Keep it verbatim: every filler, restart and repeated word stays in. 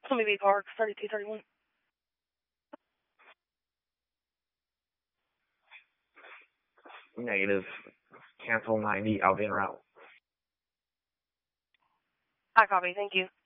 Tommy B. Park, thirty-two thirty-one. Negative. Cancel ninety. I'll be en route. I copy. Thank you.